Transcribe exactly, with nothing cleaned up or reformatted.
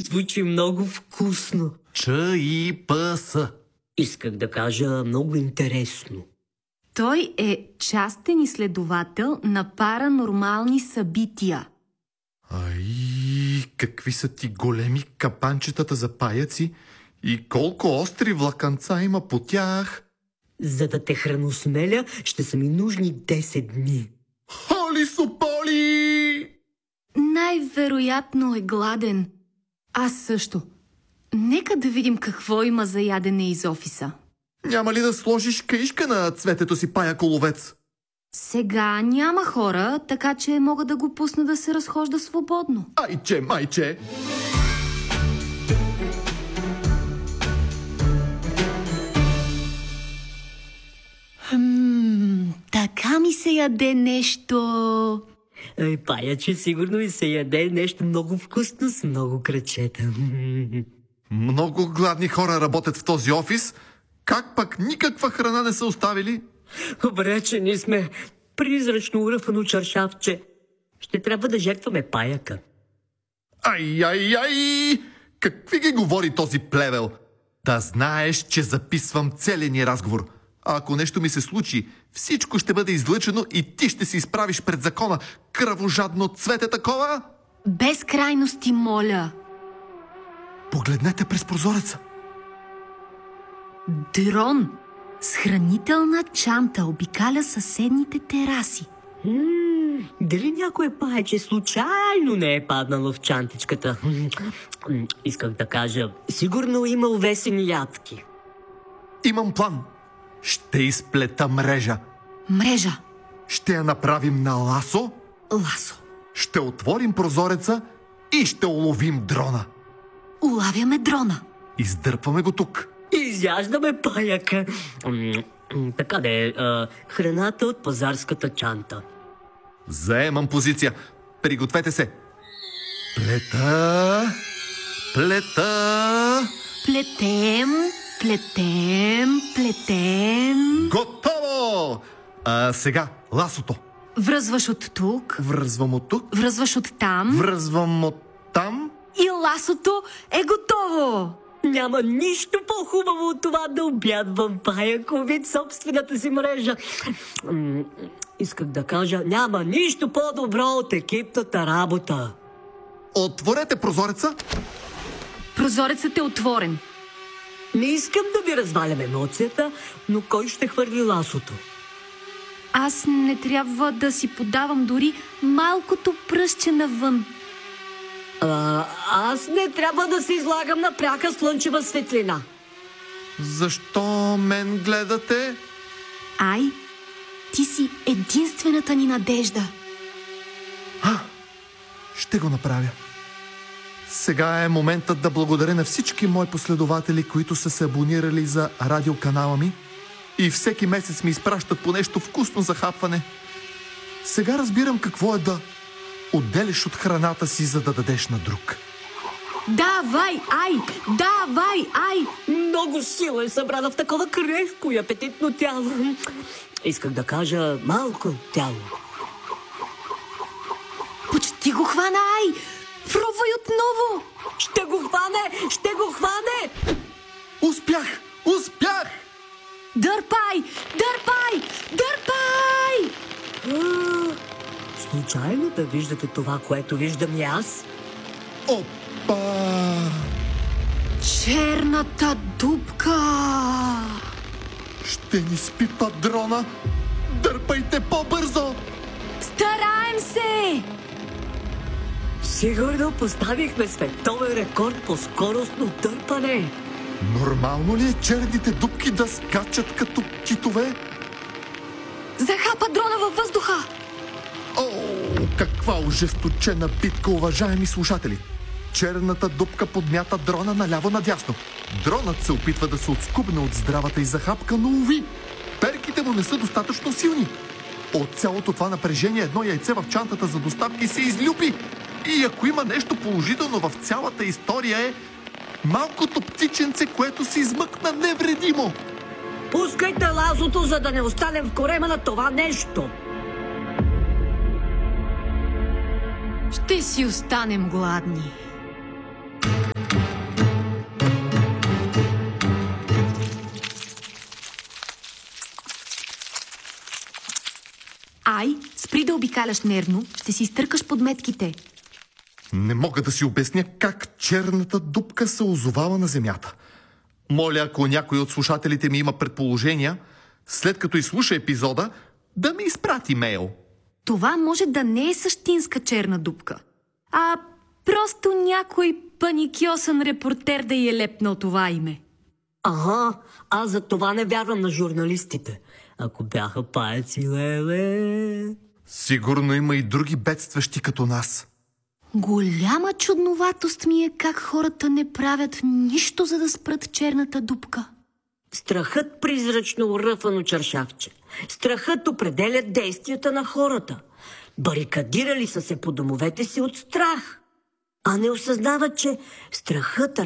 Звучи много вкусно. Ч-и-п-с. Исках да кажа много интересно. Той е частен изследовател на паранормални събития. Ай, какви са ти големи капанчетата за паяци и колко остри влаканца има по тях. За да те храносмеля, ще са ми нужни десет дни. Холи сополи! Най-вероятно е гладен. Аз също. Нека да видим какво има за ядене из офиса. Няма ли да сложиш каишка на цветето си, пая коловец? Сега няма хора, така че мога да го пусна да се разхожда свободно. Айче, майче! Хм, така ми се яде нещо. Ай, паяче, сигурно и се яде нещо много вкусно с много крачета. Много гладни хора работят в този офис. Как пък никаква храна не са оставили? Добре, че ние сме призрачно уръфано чаршавче. Ще трябва да жертваме паяка. Ай, ай, ай! Какви ги говори този плевел? Да знаеш, че записвам целия ни разговор. А ако нещо ми се случи, всичко ще бъде излъчено и ти ще се изправиш пред закона. Кръвожадно цвете такова? Без крайности, моля. Погледнете през прозореца. Дрон с хранителна чанта обикаля съседните тераси. М-м, дали някое паече случайно не е паднало в чантичката? Исках да кажа, сигурно има увесени ядки. Имам план. Ще изплета мрежа. Мрежа. Ще я направим на ласо. Ласо. Ще отворим прозореца и ще уловим дрона. Улавяме дрона. Издърпваме го тук. Изяждаме паяка. М-м, така де, а, храната от пазарската чанта. Заемам позиция. Пригответе се. Плета. Плета. Плетем, плетем, плетем. Готово! А сега ласото. Връзваш от тук. Връзвам от тук. Връзваш от там. Връзвам от там. И ласото е готово. Няма нищо по-хубаво от това да обядвам паякови собствената си мрежа. М- исках да кажа, няма нищо по-добро от екипната работа. Отворете прозореца. Прозорецът е отворен. Не искам да ви развалям емоцията, но кой ще хвърли ласото? Аз не трябва да си подавам дори малкото пръстче навън. А, аз не трябва да се излагам на пряка слънчева светлина. Защо мен гледате? Ай, ти си единствената ни надежда. А, ще го направя. Сега е моментът да благодаря на всички мои последователи, които са се абонирали за радиоканала ми и всеки месец ми изпращат по нещо вкусно за хапване. Сега разбирам какво е да отделиш от храната си, за да дадеш на друг. Давай, ай! Давай, ай! Много сила е събрана в такова крехко и апетитно тяло. Исках да кажа малко тяло. Почти го хвана, ай! Пробвай отново! Ще го хване! Ще го хване! Успях! Успях! Дърпай! Дърпай! Дърпай! А, случайно да виждате това, което виждам и аз? Опа! Черната дупка! Ще ни спипа дрона! Дърпайте по-бързо! Стараем се! Сигурно поставихме световен рекорд по скоростно дърпане. Нормално ли е черните дупки да скачат като китове? Захапа дрона във въздуха! О, каква ожесточена битка, уважаеми слушатели! Черната дупка подмята дрона наляво-надясно. Дронът се опитва да се отскубне от здравата и захапка, но уви! Перките му не са достатъчно силни. От цялото това напрежение едно яйце в чантата за доставки се излюпи. И ако има нещо положително в цялата история е малкото птиченце, което се измъкна невредимо. Пускайте лазото, за да не останем в корема на това нещо. Ще си останем гладни. Ай, спри да обикаляш нервно, ще си изтъркаш подметките. Не мога да си обясня как черната дупка се озовава на земята. Моля, ако някой от слушателите ми има предположения, след като изслуша епизода, да ми изпрати мейл. Това може да не е същинска черна дупка, а просто някой паникьосан репортер да й е лепнал това име. Ага, аз за това не вярвам на журналистите. Ако бяха паяци, леле... Сигурно има и други бедстващи като нас. Голяма чудноватост ми е как хората не правят нищо, за да спрат черната дупка. Страхът призрачно ръфано чаршавче. Страхът определя действията на хората. Барикадирали са се по домовете си от страх, а не осъзнават, че страхът